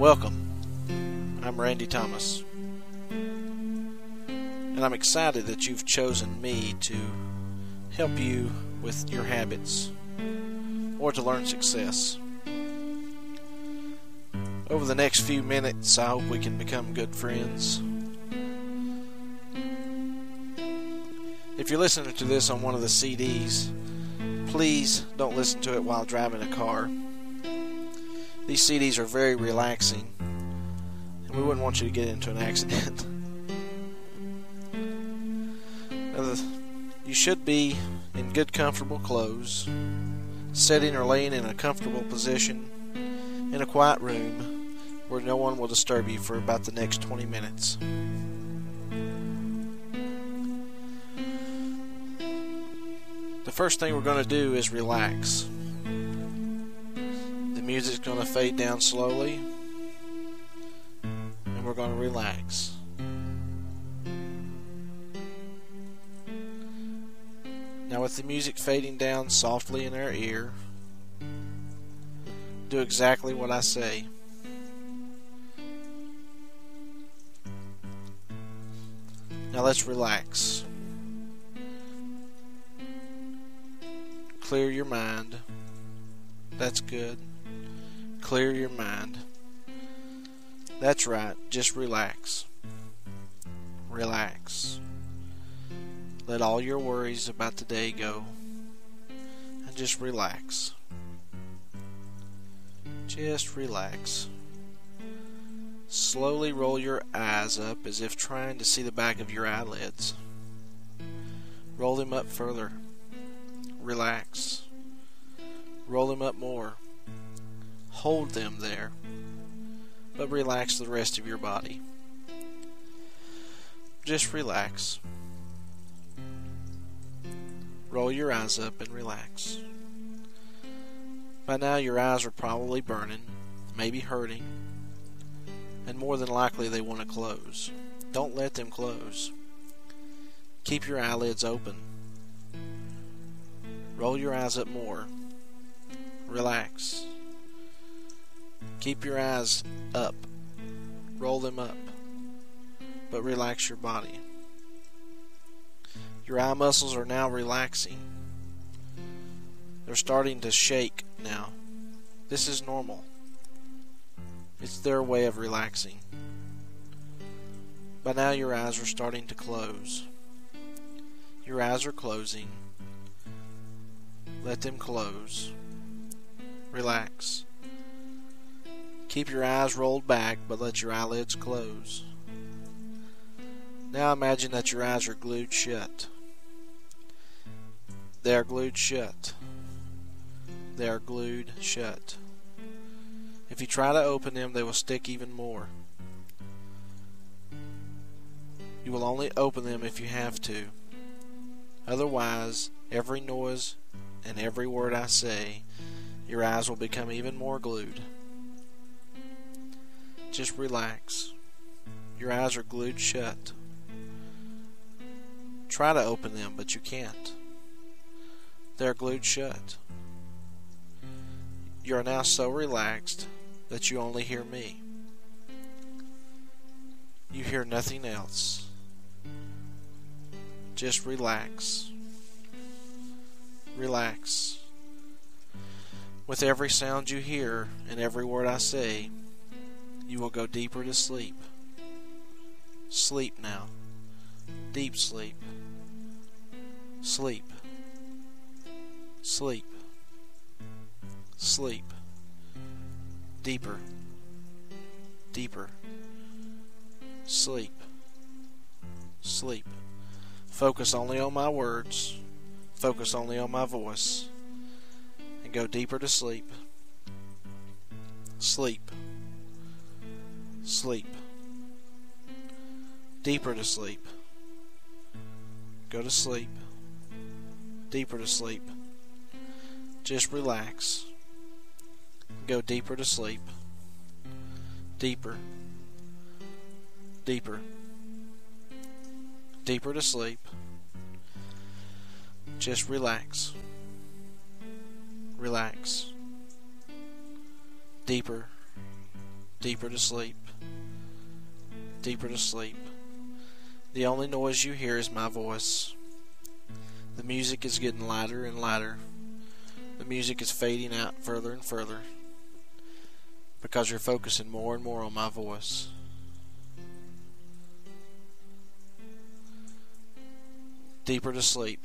Welcome. I'm Randy Thomas, and I'm excited that you've chosen me to help you with your habits or to learn success. Over the next few minutes, I hope we can become good friends. If you're listening to this on one of the CDs, please don't listen to it while driving a car. These CDs are very relaxing, and we wouldn't want you to get into an accident. You should be in good, comfortable clothes, sitting or laying in a comfortable position in a quiet room where no one will disturb you for about the next 20 minutes. The first thing we're going to do is relax. The music's going to fade down slowly, and we're going to relax. Now, with the music fading down softly in our ear, do exactly what I say. Now let's relax. Clear your mind. That's good. Clear your mind. That's right. Just relax. Relax. Let all your worries about the day go. And just relax. Just relax. Slowly roll your eyes up as if trying to see the back of your eyelids. Roll them up further. Relax. Roll them up more. Hold them there. But relax the rest of your body. Just relax. Roll your eyes up and relax. By now your eyes are probably burning, maybe hurting, and more than likely they want to close. Don't let them close. Keep your eyelids open. Roll your eyes up more. Relax. Keep your eyes up. Roll them up. But relax your body. Your eye muscles are now relaxing. They're starting to shake now. This is normal. It's their way of relaxing. By now your eyes are starting to close. Your eyes are closing. Let them close. Relax. Keep your eyes rolled back, but let your eyelids close. Now imagine that your eyes are glued shut. They are glued shut. They are glued shut. If you try to open them, they will stick even more. You will only open them if you have to. Otherwise, every noise and every word I say, your eyes will become even more glued. Just relax. Your eyes are glued shut. Try to open them, but you can't. They're glued shut. You are now so relaxed that you only hear me. You hear nothing else. Just relax. Relax. With every sound you hear and every word I say, you will go deeper to sleep. Sleep now. Deep sleep. Sleep. Sleep. Sleep. Deeper. Deeper. Sleep. Sleep. Focus only on my words. Focus only on my voice. And go deeper to sleep. Sleep. Sleep. Deeper to sleep. Go to sleep. Deeper to sleep. Just relax. Go deeper to sleep. Deeper. Deeper. Deeper to sleep. Just relax. Relax. Deeper. deeper to sleep, deeper to sleep. The only noise you hear is my voice. The music is getting lighter and lighter. The music is fading out further and further because you're focusing more and more on my voice. Deeper to sleep,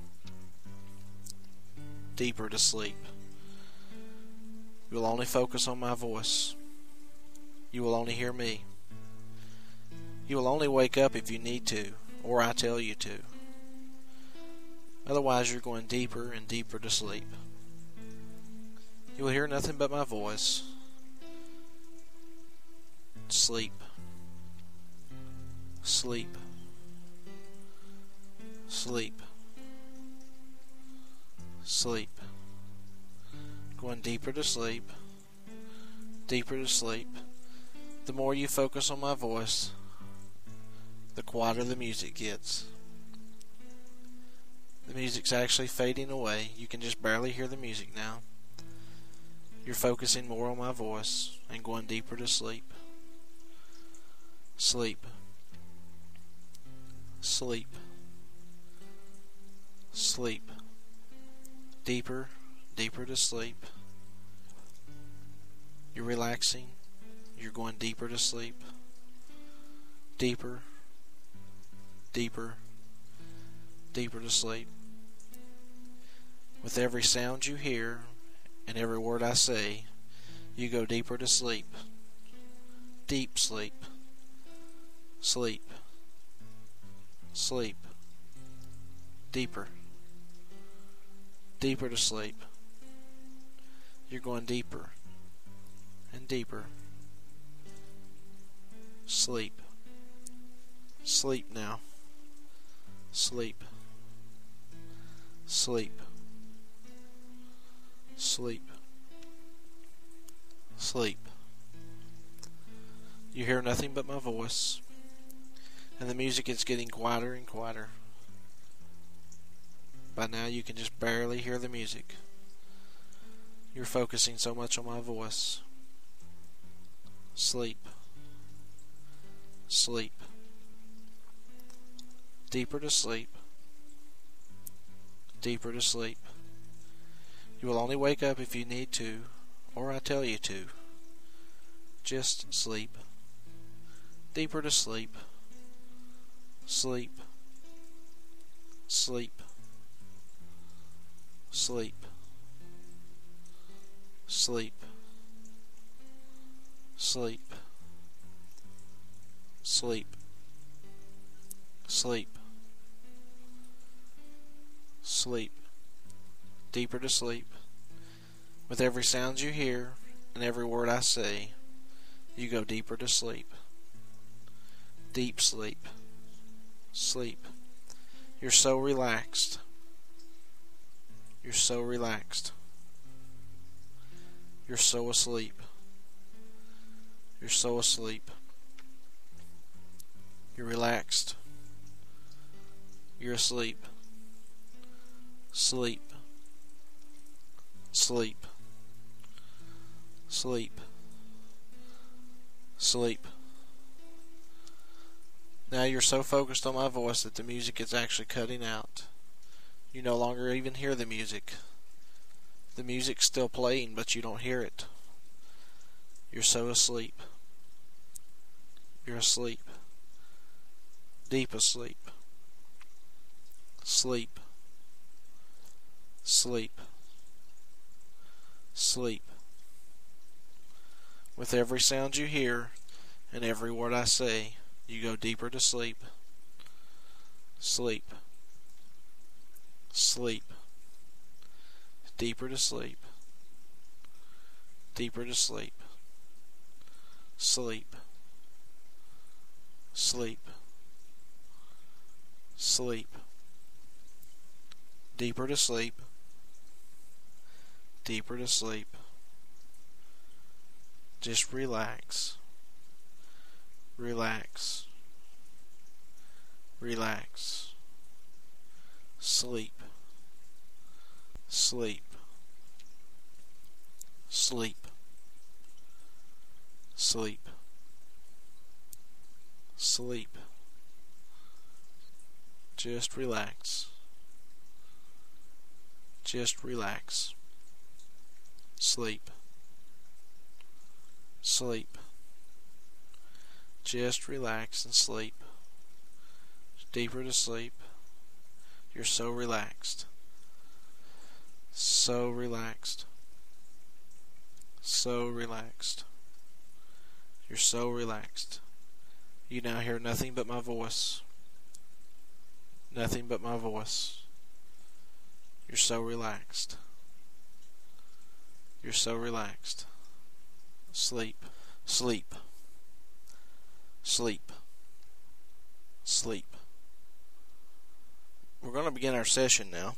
deeper to sleep. You will only focus on my voice. You will only hear me. You will only wake up if you need to, or I tell you to. Otherwise, you're going deeper and deeper to sleep. You will hear nothing but my voice. Sleep. Sleep. Sleep. Sleep. Going deeper to sleep. Deeper to sleep. The more you focus on my voice, the quieter the music gets. The music's actually fading away. You can just barely hear the music now. You're focusing more on my voice and going deeper to sleep. Sleep. Sleep. Sleep. Deeper, deeper to sleep. You're relaxing. You're going deeper to sleep. Deeper, deeper, deeper to sleep. With every sound you hear and every word I say, you go deeper to sleep. Deep sleep. Sleep. Sleep. Deeper. Deeper to sleep. You're going deeper and deeper. Sleep. Sleep now. Sleep. Sleep. Sleep. Sleep. You hear nothing but my voice, and the music is getting quieter and quieter. By now you can just barely hear the music. You're focusing so much on my voice. Sleep. Sleep. Deeper to sleep. Deeper to sleep. You will only wake up if you need to, or I tell you to. Just sleep. Deeper to sleep. Sleep. Sleep. Sleep. Sleep. Sleep. Sleep. Sleep. Sleep. Deeper to sleep. With every sound you hear and every word I say, you go deeper to sleep. Deep sleep. Sleep. You're so relaxed. You're so relaxed. You're so asleep. You're so asleep. You're relaxed. You're asleep. Sleep. Sleep. Sleep. Sleep. Now you're so focused on my voice that the music is actually cutting out. You no longer even hear the music. The music's still playing, but you don't hear it. You're so asleep. You're asleep. Deep asleep. Sleep. Sleep. Sleep. With every sound you hear and every word I say, you go deeper to sleep. Sleep. Sleep. Deeper to sleep. Deeper to sleep. Sleep. Sleep. Sleep. Deeper to sleep. Deeper to sleep. Just relax. Relax. Relax. Sleep. Sleep. Sleep. sleep, sleep. Just relax. Just relax. Sleep. Sleep. Just relax and sleep. Deeper to sleep. You're so relaxed. So relaxed. So relaxed. You're so relaxed. You now hear nothing but my voice. Nothing but my voice. You're so relaxed. You're so relaxed. Sleep. Sleep. Sleep. Sleep. We're going to begin our session now.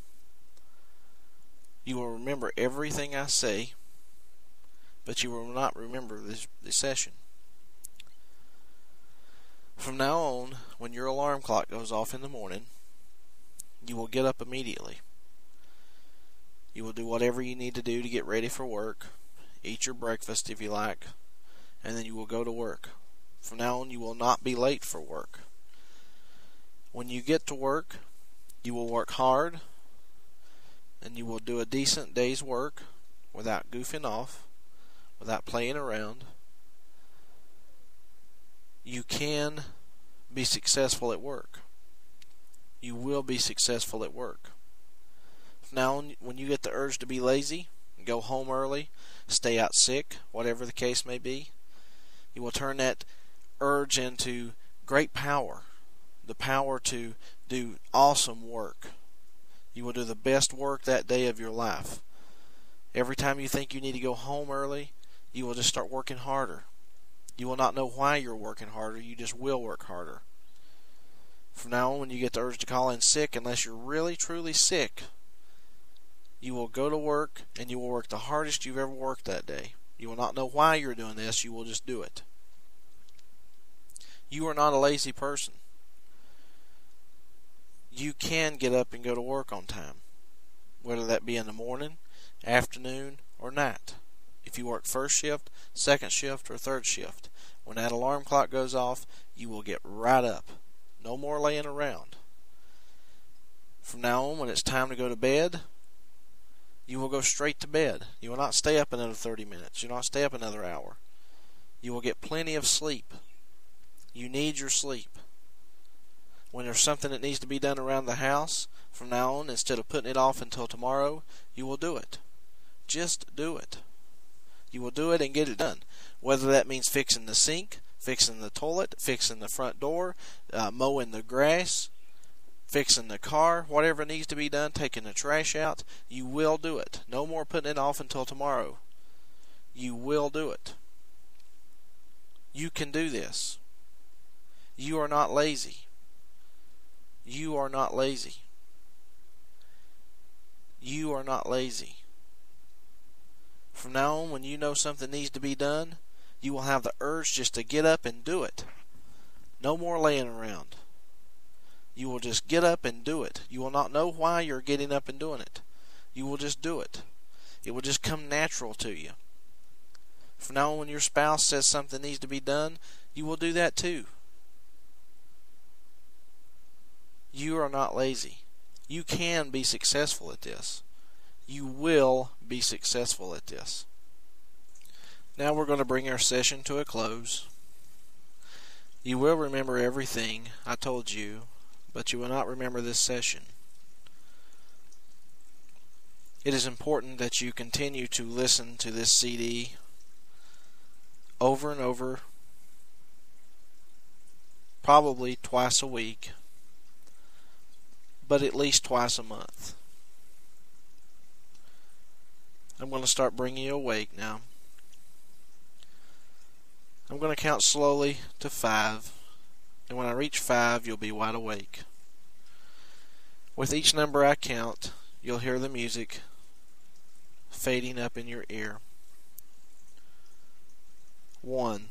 You will remember everything I say, but you will not remember this session. From now on, when your alarm clock goes off in the morning, you will get up immediately. You will do whatever you need to do to get ready for work, eat your breakfast if you like, and then you will go to work. From now on, you will not be late for work. When you get to work, you will work hard, and you will do a decent day's work without goofing off, without playing around. You can be successful at work. You will be successful at work. Now, when you get the urge to be lazy, go home early, stay out sick, whatever the case may be, you will turn that urge into great power. The power to do awesome work. You will do the best work that day of your life. Every time you think you need to go home early, you will just start working harder. You will not know why you're working harder. You just will work harder. From now on, when you get the urge to call in sick, unless you're really, truly sick, you will go to work and you will work the hardest you've ever worked that day. You will not know why you're doing this. You will just do it. You are not a lazy person. You can get up and go to work on time, whether that be in the morning, afternoon, or night. If you work first shift, second shift, or third shift, when that alarm clock goes off, you will get right up. No more laying around. From now on, when it's time to go to bed, you will go straight to bed. You will not stay up another 30 minutes. You will not stay up another hour. You will get plenty of sleep. You need your sleep. When there's something that needs to be done around the house, from now on, instead of putting it off until tomorrow, you will do it. Just do it. You will do it and get it done. Whether that means fixing the sink, fixing the toilet, fixing the front door, mowing the grass, fixing the car, whatever needs to be done, taking the trash out, you will do it. No more putting it off until tomorrow. You will do it. You can do this. You are not lazy. You are not lazy. You are not lazy. From now on, when you know something needs to be done, you will have the urge just to get up and do it. No more laying around. You will just get up and do it. You will not know why you're getting up and doing it. You will just do it. It will just come natural to you. From now on, when your spouse says something needs to be done, you will do that too. You are not lazy. You can be successful at this. You will be successful at this. Now we're going to bring our session to a close. You will remember everything I told you, but you will not remember this session. It is important that you continue to listen to this CD over and over, probably twice a week, but at least twice a month. I'm going to start bringing you awake now. I'm going to count slowly to 5, and when I reach 5, you'll be wide awake. With each number I count, you'll hear the music fading up in your ear. 1.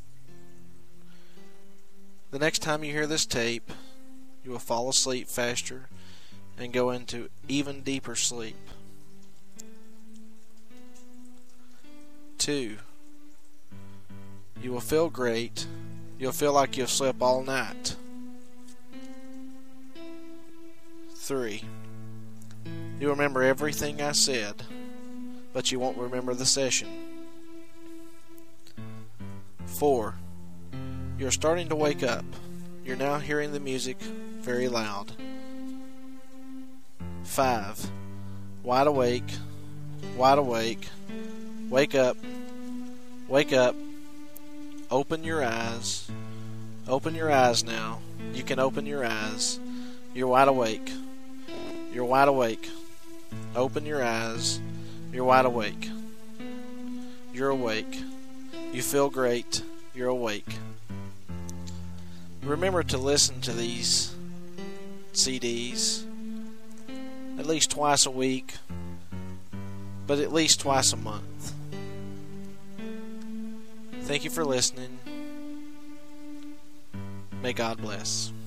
The next time you hear this tape, you will fall asleep faster and go into even deeper sleep. 2. You will feel great. You'll feel like you've slept all night. 3. You remember everything I said, but you won't remember the session. 4. You're starting to wake up. You're now hearing the music very loud. 5. Wide awake. Wide awake. Wake up. Wake up. Open your eyes. Open your eyes now. You can open your eyes. You're wide awake. You're wide awake. Open your eyes. You're wide awake. You're awake. You feel great. You're awake. Remember to listen to these CDs at least twice a week, but at least twice a month. Thank you for listening. May God bless.